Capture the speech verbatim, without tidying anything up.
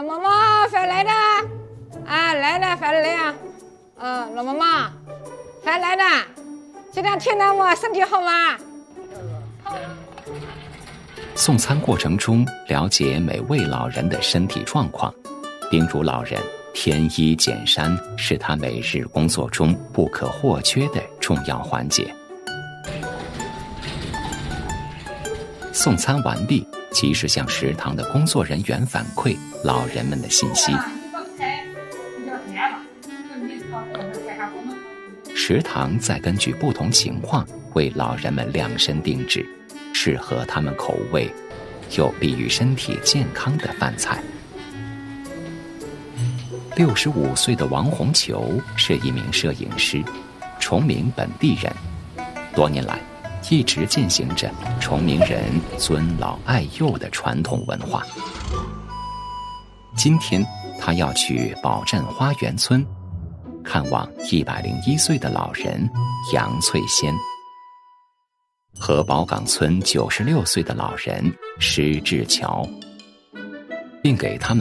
妈妈，饭来了！啊，来了，饭来了。嗯，老妈妈，饭来了。这两天呢，我身体好吗？ 送餐过程中，了解每位老人的身体状况，叮嘱老人添衣减衫是他每日工作中不可或缺的重要环节。送餐完毕，及时向食堂的工作人员反馈老人们的信息。食堂再根据不同情况为老人们量身定制适合他们口味又利于身体健康的饭菜。六十五岁的王红球是一名摄影师，崇明本地人，多年来一直践行着崇明人尊老爱幼的传统文化。今天他要去宝镇花园村看望一百零一岁的老人杨翠仙和宝岗村九十六岁的老人施志桥，并给他们